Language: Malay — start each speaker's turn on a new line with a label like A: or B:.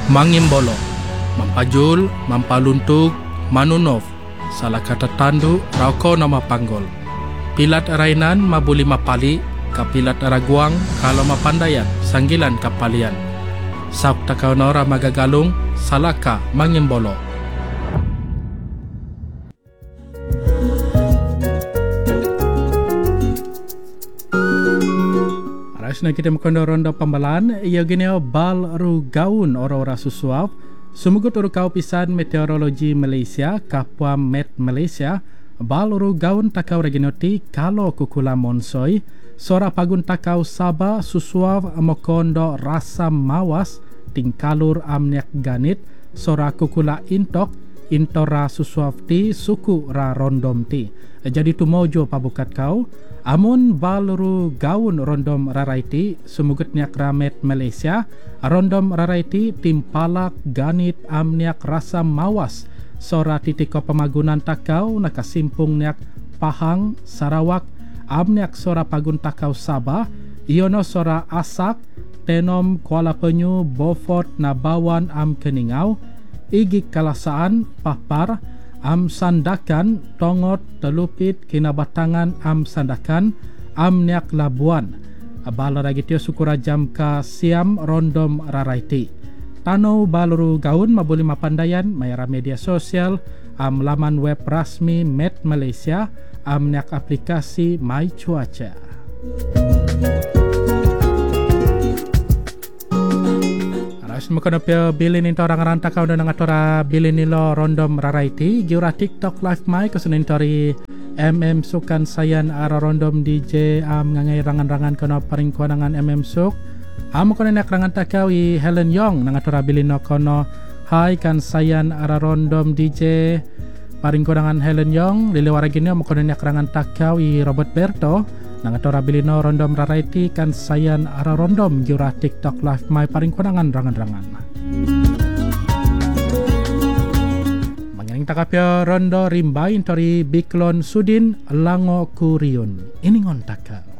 A: mangimbolo, mampajul, mampaluntug, manunov, salah kata tandu, rauko nama panggol. Pilat rainan mabuli mapali, kapilat raguang, kalau mapandayan, sanggilan kapalian. Sab takau nora magagalung, salaka mangimbolo. Arasna kita makondo rondo pambalan, ia gini bal ru gaun ora-ora susuap, sumugut uru kau pisan meteorologi Malaysia, Kapua Met Malaysia, bal ru gaun takau reginoti kalau kukula monsoi, sora pagun takau Sabah susuap mokondo rasa mawas, tingkalur amnyak ganit, sora kukula intok, intora susuap ti suku ra rondom ti. Jadi tu mojo pabukat kau, amun baluru gaun rondom raraiti, sumugut niak ramet Malaysia, rondom raraiti timpalak ganit amniak rasa mawas, sora titiko pemagunan takau nakasimpung niak Pahang, Sarawak, amniak sora pagun takau Sabah, iono sora Asak, Tenom, Kuala Penyu, Beaufort, Nabawan, am Keningau, Igik Kalasaan, Papar, am Sandakan, Tongot, Telupit, Kinabatangan, am Sandakan, am Niak Labuan. Bala ragitio sukura jam ka siam rondom raraiti. Tano baluru gaun mabuli mapandayan mayara media sosial, am laman web rasmi Met Malaysia, am Niak aplikasi My Cuaca. Semoga pia bilin into orang ranta kau dan ngatora bilin nilo rondom raraiti giura TikTok live mai kesunintori Sukan sayan ara rondom DJ ngangai rangan-rangan kono paring kuanangan Suk kono nak rangan takau i Helen Yong ngatora bilin no kono hai kan sayan ara rondom DJ paring kuanangan Helen Yong lilewara gini kono nak rangan takau i Robert Berto nangatora bilino rondom raraiti kan sayan ara rondom giura TikTok live mai paring konangan rangan-rangan. Mangiring takapya rondo rimbain tori Biklon Sudin Lango Kurion. Ini ngontakau.